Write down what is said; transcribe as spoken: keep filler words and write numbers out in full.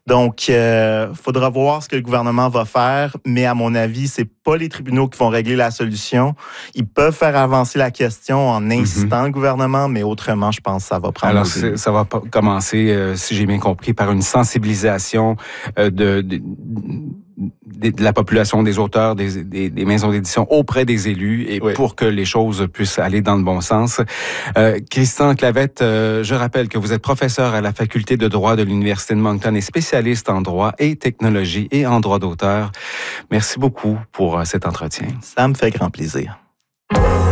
Donc, il euh, faudra voir ce que le gouvernement va faire, mais à mon avis, c'est pas les tribunaux qui vont régler la solution. Ils peuvent faire avancer la question en incitant mm-hmm. le gouvernement, mais autrement, je pense que ça va prendre... Alors, ça va commencer, euh, si j'ai bien compris, par une sensibilisation euh, de... de de la population, des auteurs, des, des, des maisons d'édition auprès des élus et oui. pour que les choses puissent aller dans le bon sens. Euh, Christian Clavette, euh, je rappelle que vous êtes professeur à la faculté de droit de l'Université de Moncton et spécialiste en droit et technologie et en droit d'auteur. Merci beaucoup pour euh, cet entretien. Ça me fait grand plaisir.